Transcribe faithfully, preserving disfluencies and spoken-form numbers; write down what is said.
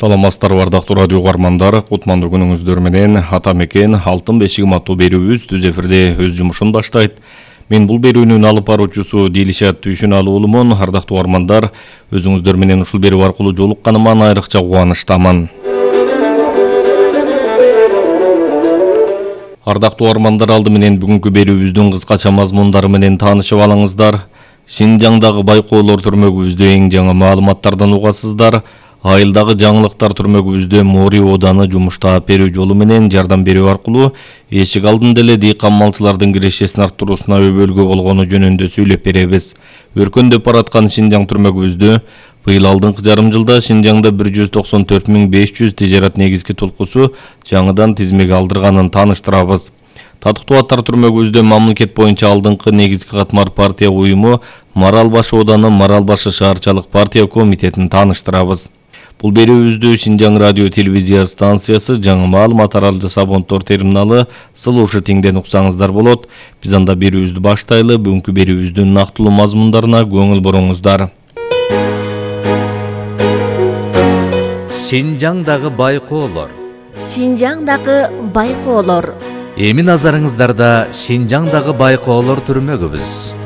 Саламатсыздар ардактуу радио угармандар, кутмандуу күнүңүздөр менен ата мекен алтын бешигим аттуу берүүбүз түз эфирде өз жумушун баштайт. Мен бул берүүнүн алып баруучусу Дилишат Түйшүналы уулумун. Ардактуу угармандар, өзүңүздөр менен ушул берүү аркылуу жолукканыма айрыкча кубанычтамын. Ардактуу угармандар, алды менен бүгүнкү берүүбүздүн кыскача мазмундары менен таанышып алыңыздар. Шинжаңдагы байкоолор түрмөгүбүздө эң жаңы маалыматтардан угасыздар. Айылдагы жаңылыктар түрмөгүбүздө Мори Ооданы жумушта берүү жолу менен жардам берүү аркылуу эшик алдында эле дыйкан малчылардын кирешесин арттыруусуна өбөлгө болгону жөнүндө сүйлөп беребиз. Өркөндөп бараткан Шинжаң түрмөгүбүздө быйыл алдыңкы жарым жылда Шинжаңда бир жүз токсон төрт миң беш жүз тижарат негизги тулкусу жаңыдан тизмеге алдырганын тааныштырабыз. Татыктуу аттар түрмөгүбүздө мамлекет боюнча алдыңкы негизги катмар партия уюму Маралбаш Ооданы Маралбашы шаарчалык партия комитетин тааныштырабыз. Бул берүүбүздү Шинжаң радио телевизия станциясы, жаңы маалымат аралжы Сабонтор терминалы Сылуушу тиңден уксаңыздар болот. Биз анда берүүбүздү баштайлы. Бүгүнкү берүүбүздүн нактылуу мазмундарына көңүл буруңуздар. Шинжаңдагы байкоолор. Шинжаңдагы байкоолор. Эми назарыңыздарда Шинжаңдагы байкоолор түрмөгүбүз.